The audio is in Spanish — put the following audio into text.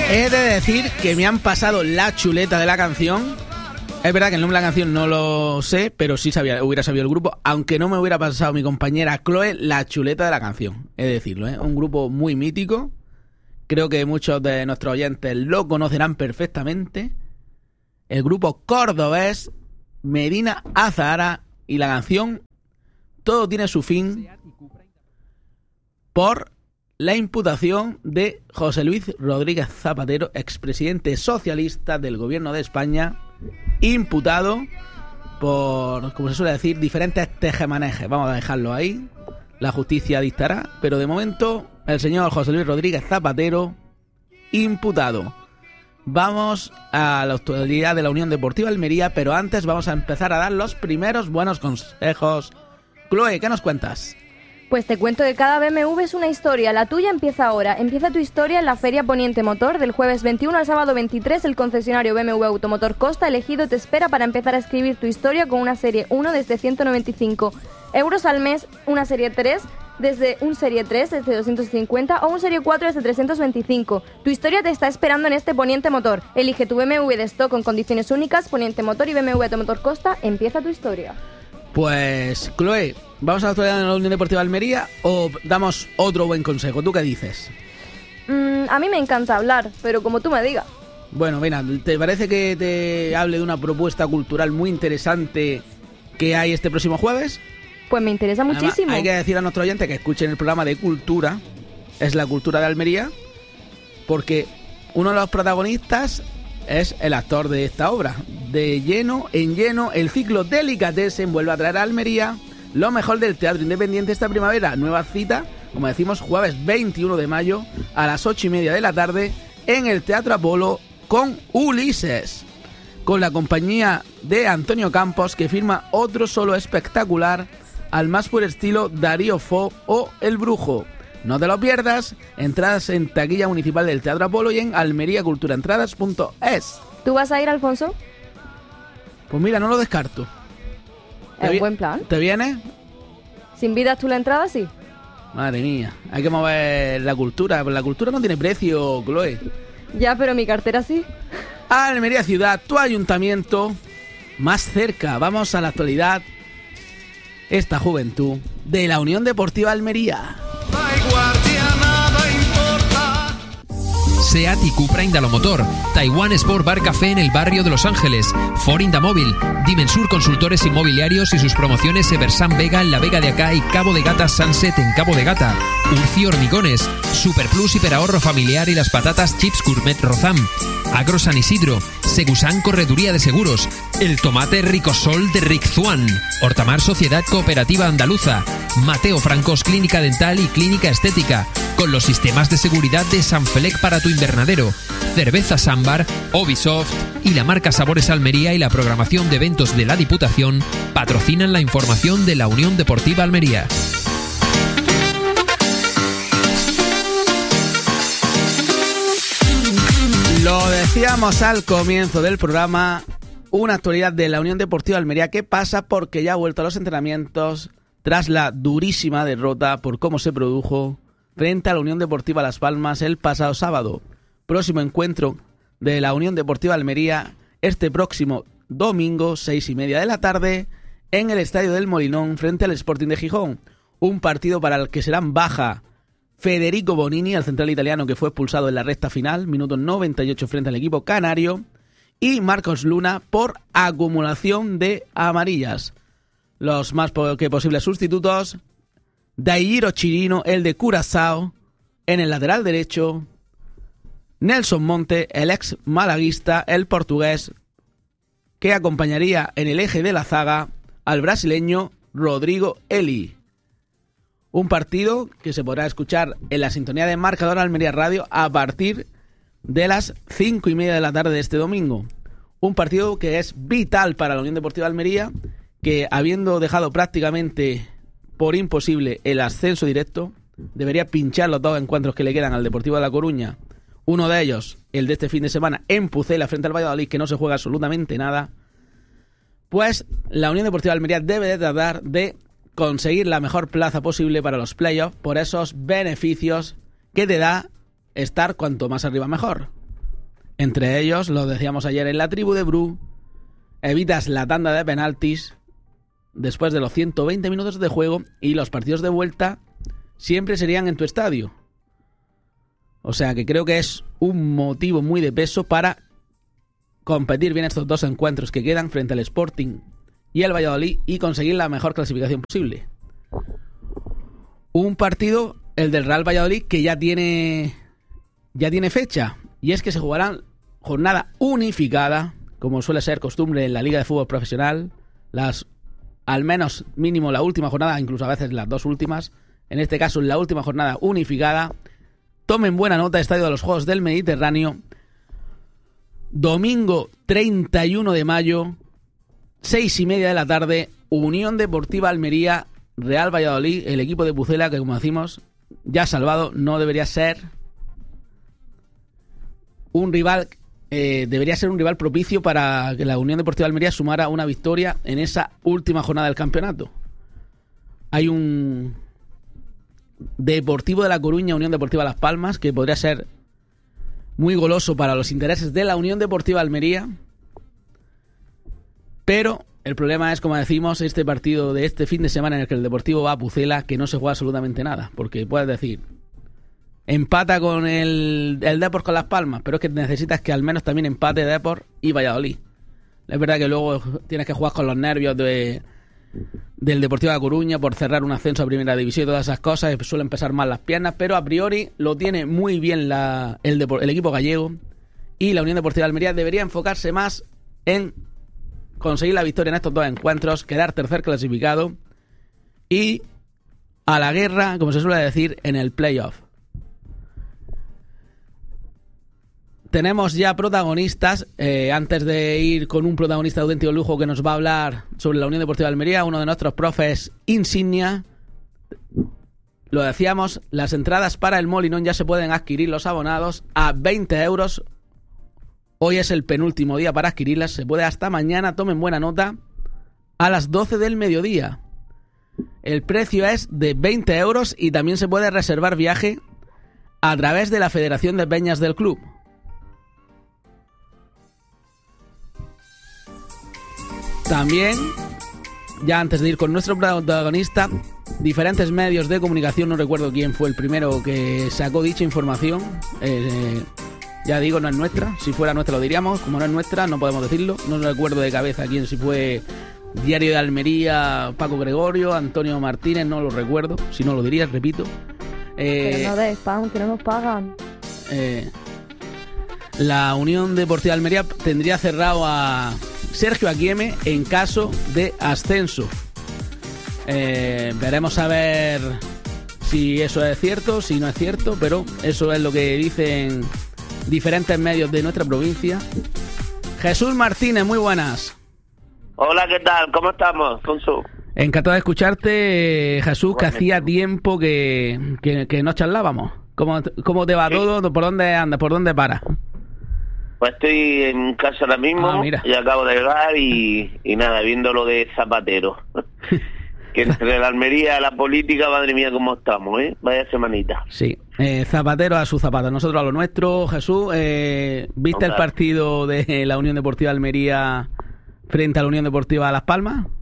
He de decir que me han pasado la chuleta de la canción. Es verdad que el nombre de la canción no lo sé, pero sí hubiera sabido el grupo, aunque no me hubiera pasado mi compañera Chloe la chuleta de la canción. He de decirlo, ¿eh? Un grupo muy mítico. Creo que muchos de nuestros oyentes lo conocerán perfectamente. El grupo cordobés Medina Azahara, y la canción Todo tiene su fin, por la imputación de José Luis Rodríguez Zapatero, expresidente socialista del gobierno de España, imputado por, como se suele decir, diferentes tejemanejes. Vamos a dejarlo ahí, la justicia dictará, pero de momento el señor José Luis Rodríguez Zapatero imputado. Vamos a la actualidad de la Unión Deportiva Almería, pero antes vamos a empezar a dar los primeros buenos consejos. Chloe, ¿qué nos cuentas? Pues te cuento que cada BMW es una historia. La tuya empieza ahora. Empieza tu historia en la Feria Poniente Motor. Del jueves 21 al sábado 23, el concesionario BMW Automotor Costa elegido te espera para empezar a escribir tu historia con una serie 1 desde 195 euros al mes, una serie 3 desde un serie 3 desde 250 o un serie 4 desde 325. Tu historia te está esperando en este Poniente Motor. Elige tu BMW de stock con condiciones únicas. Poniente Motor y BMW Automotor Costa. Empieza tu historia. Pues, Chloe, ¿vamos a la actualidad de la Unión Deportiva Almería o damos otro buen consejo? ¿Tú qué dices? A mí me encanta hablar, pero como tú me digas. Bueno, mira, ¿te parece que te hable de una propuesta cultural muy interesante que hay este próximo jueves? Pues me interesa muchísimo. Además, hay que decir a nuestro oyente que escuchen el programa de cultura, es la cultura de Almería, porque uno de los protagonistas es el actor de esta obra. De lleno en lleno, el ciclo Delicatessen vuelve a traer a Almería lo mejor del teatro independiente esta primavera. Nueva cita, como decimos, jueves 21 de mayo a las 8:30 de la tarde en el Teatro Apolo con Ulises, con la compañía de Antonio Campos, que firma otro solo espectacular al más puro estilo Darío Fo o El Brujo. No te lo pierdas. Entradas en taquilla municipal del Teatro Apolo y en almeriaculturaentradas.es. ¿Tú vas a ir, Alfonso? Pues mira, no lo descarto. Es un buen plan. ¿Te viene? ¿Si invitas tú la entrada, sí? Madre mía, hay que mover la cultura. La cultura no tiene precio, Chloe. Ya, pero mi cartera sí. Almería Ciudad, tu ayuntamiento más cerca. Vamos a la actualidad. Esta juventud de la Unión Deportiva Almería. SEAT y Cupra Indalomotor, Taiwan Sport Bar Café en el barrio de Los Ángeles, Ford Indamóvil, Dimensur Consultores Inmobiliarios y sus promociones Eversan Vega en la Vega de Acá y Cabo de Gata Sunset en Cabo de Gata, Urci Hormigones, Superplus Hiperahorro Familiar y las patatas Chips Gourmet Rozam, Agro San Isidro, Segusan Correduría de Seguros, el tomate Ricosol de Riczuan, Hortamar Sociedad Cooperativa Andaluza, Mateo Francos Clínica Dental y Clínica Estética, con los sistemas de seguridad de Sanfelec para tu invernadero, Cerveza Sambar, Ubisoft y la marca Sabores Almería y la programación de eventos de la Diputación patrocinan la información de la Unión Deportiva Almería. Lo decíamos al comienzo del programa, una actualidad de la Unión Deportiva Almería que pasa porque ya ha vuelto a los entrenamientos tras la durísima derrota por cómo se produjo frente a la Unión Deportiva Las Palmas el pasado sábado. Próximo encuentro de la Unión Deportiva Almería este próximo domingo, 6:30 de la tarde, en el Estadio del Molinón frente al Sporting de Gijón. Un partido para el que serán baja Federico Bonini, el central italiano que fue expulsado en la recta final, minuto 98 frente al equipo canario, y Marcos Luna por acumulación de amarillas. Los más que posibles sustitutos: Daihiro Chirino, el de Curazao, en el lateral derecho, Nelson Monte, el ex malaguista, el portugués, que acompañaría en el eje de la zaga al brasileño Rodrigo Eli. Un partido que se podrá escuchar en la sintonía de Marcador Almería Radio a partir de las 5:30 de la tarde de este domingo. Un partido que es vital para la Unión Deportiva Almería, que habiendo dejado prácticamente por imposible el ascenso directo, debería pinchar los dos encuentros que le quedan al Deportivo de La Coruña. Uno de ellos, el de este fin de semana, en Pucela frente al Valladolid, que no se juega absolutamente nada. Pues la Unión Deportiva Almería debe de tratar de conseguir la mejor plaza posible para los playoffs por esos beneficios que te da estar cuanto más arriba mejor. Entre ellos, lo decíamos ayer en la tribu de Bru, evitas la tanda de penaltis después de los 120 minutos de juego y los partidos de vuelta siempre serían en tu estadio. O sea que creo que es un motivo muy de peso para competir bien estos dos encuentros que quedan frente al Sporting y el Valladolid y conseguir la mejor clasificación posible. Un partido, el del Real Valladolid, que ya tiene fecha, y es que se jugarán jornada unificada, como suele ser costumbre en la Liga de Fútbol Profesional, al menos mínimo la última jornada, incluso a veces las dos últimas, en este caso la última jornada unificada. Tomen buena nota, Estadio de los Juegos del Mediterráneo, domingo 31 de mayo, 6:30 de la tarde, Unión Deportiva Almería, Real Valladolid, el equipo de Pucela, que como decimos, ya salvado, no debería ser un rival, debería ser un rival propicio para que la Unión Deportiva Almería sumara una victoria en esa última jornada del campeonato. Hay un Deportivo de La Coruña, Unión Deportiva Las Palmas, que podría ser muy goloso para los intereses de la Unión Deportiva Almería, pero el problema es, como decimos, este partido de este fin de semana en el que el Deportivo va a Pucela, que no se juega absolutamente nada, porque puedes decir, empata con el Depor con Las Palmas, pero es que necesitas que al menos también empate Depor y Valladolid. Es verdad que luego tienes que jugar con los nervios del Deportivo de La Coruña por cerrar un ascenso a Primera División y todas esas cosas, suelen pesar más las piernas, pero a priori lo tiene muy bien el equipo gallego, y la Unión Deportiva de Almería debería enfocarse más en conseguir la victoria en estos dos encuentros, quedar tercer clasificado y a la guerra, como se suele decir, en el playoff. Tenemos ya protagonistas, antes de ir con un protagonista de auténtico lujo que nos va a hablar sobre la Unión Deportiva de Almería, uno de nuestros profes insignia. Lo decíamos, las entradas para el Molinón ya se pueden adquirir los abonados a 20 euros. Hoy es el penúltimo día para adquirirlas, se puede hasta mañana, tomen buena nota, a las 12 del mediodía. El precio es de 20 euros y también se puede reservar viaje a través de la Federación de Peñas del club. También, ya antes de ir con nuestro protagonista, diferentes medios de comunicación, no recuerdo quién fue el primero que sacó dicha información, ya digo, no es nuestra, si fuera nuestra lo diríamos, como no es nuestra no podemos decirlo, no recuerdo de cabeza quién, si fue Diario de Almería, Paco Gregorio, Antonio Martínez, no lo recuerdo, si no lo diría, repito. Pero no de spam, que no nos pagan. La Unión Deportiva de Almería tendría cerrado a Sergio Aguieme en caso de ascenso. Veremos a ver si eso es cierto, si no es cierto, pero eso es lo que dicen diferentes medios de nuestra provincia. Jesús Martínez, muy buenas. Hola, ¿qué tal? ¿Cómo estamos, Fonso? Encantado de escucharte, Jesús, que hacía tiempo que no charlábamos. ¿Cómo te va todo? ¿Por dónde andas? ¿Por dónde paras? Pues estoy en casa ahora mismo, y acabo de llegar y nada, viendo lo de Zapatero. Que entre la Almería y la política, madre mía, cómo estamos, ¿eh? Vaya semanita. Sí, Zapatero a su zapato, nosotros a lo nuestro. Jesús, ¿viste el partido de la Unión Deportiva de Almería frente a la Unión Deportiva Las Palmas?